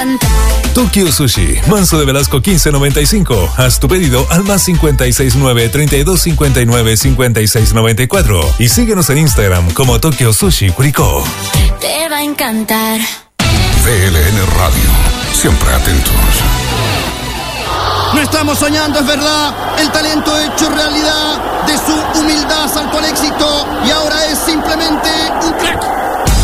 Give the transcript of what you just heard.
encantar. Tokyo Sushi, Manso de Velasco 1595. Haz tu pedido al más 569-3259-5694 y síguenos en Instagram como Tokyo Sushi Curicó. Te va a encantar. DLN Radio, siempre atentos. No estamos soñando, es verdad. El talento hecho realidad.